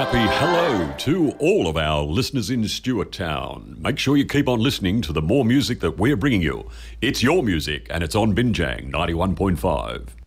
happy hello to all of our listeners in Stuart Town. Make sure you keep on listening to the more music that we're bringing you. It's your music and it's on Binjang 91.5.